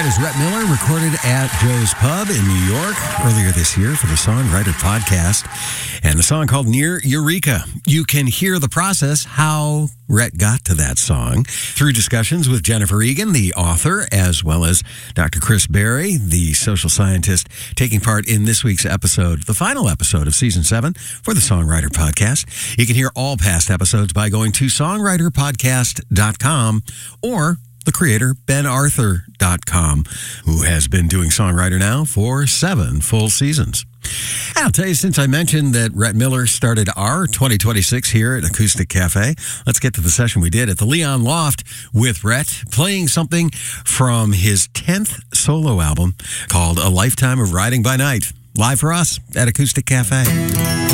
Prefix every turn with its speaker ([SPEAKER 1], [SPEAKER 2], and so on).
[SPEAKER 1] That is Rhett Miller, recorded at Joe's Pub in New York earlier this year for the Songwriter Podcast. And the song called Near Eureka. You can hear the process, how Rhett got to that song, through discussions with Jennifer Egan, the author, as well as Dr. Chris Berry, the social scientist, taking part in this week's episode, the final episode of Season 7 for the Songwriter Podcast. You can hear all past episodes by going to songwriterpodcast.com or the creator, benarthur.com, who has been doing Songwriter now for 7 full seasons. I'll tell you, since I mentioned that Rhett Miller started our 2026 here at Acoustic Cafe, let's get to the session we did at the Leon Loft with Rhett, playing something from his 10th solo album called A Lifetime of Riding by Night, live for us at Acoustic Cafe.